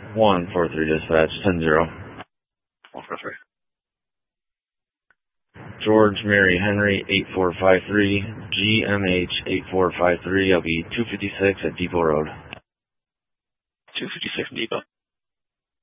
143 dispatch, 10-0. 143. George Mary Henry 8453, GMH 8453. I'll be 256 at Depot Road. 256 Depot.